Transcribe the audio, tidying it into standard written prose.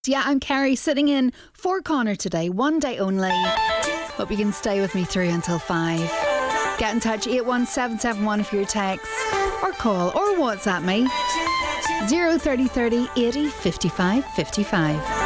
Yeah, I'm Kerry, sitting in for Connor today, one day only. Hope you can stay with me through until 5. Get in touch, 81771 for your text, or call, or WhatsApp me, 03030 80 55 55.